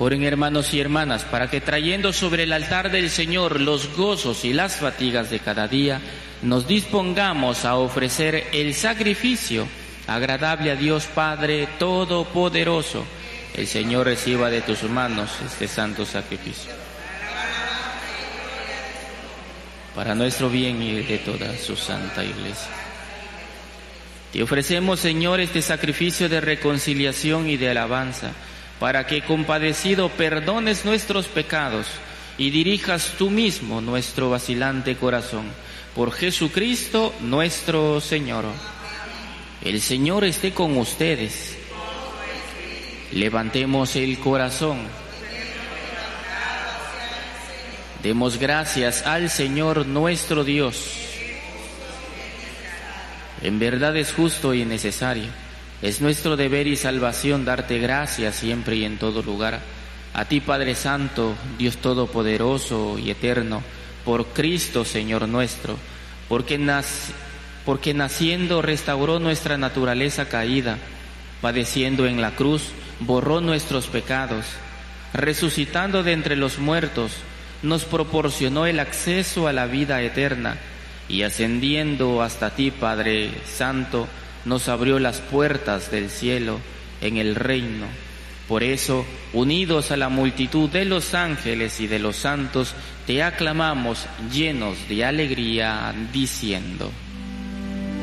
Oren, hermanos y hermanas, para que trayendo sobre el altar del Señor los gozos y las fatigas de cada día, nos dispongamos a ofrecer el sacrificio agradable a Dios Padre Todopoderoso. El Señor reciba de tus manos este santo sacrificio, para nuestro bien y de toda su santa Iglesia. Te ofrecemos, Señor, este sacrificio de reconciliación y de alabanza, para que, compadecido, perdones nuestros pecados y dirijas tú mismo nuestro vacilante corazón. Por Jesucristo nuestro Señor. El Señor esté con ustedes. Levantemos el corazón. Demos gracias al Señor nuestro Dios. En verdad es justo y necesario. Es nuestro deber y salvación darte gracias siempre y en todo lugar. A ti, Padre Santo, Dios Todopoderoso y Eterno, por Cristo, Señor nuestro, porque naciendo restauró nuestra naturaleza caída, padeciendo en la cruz, borró nuestros pecados, resucitando de entre los muertos, nos proporcionó el acceso a la vida eterna, y ascendiendo hasta ti, Padre Santo, nos abrió las puertas del cielo en el reino. Por eso, unidos a la multitud de los ángeles y de los santos, te aclamamos llenos de alegría, diciendo: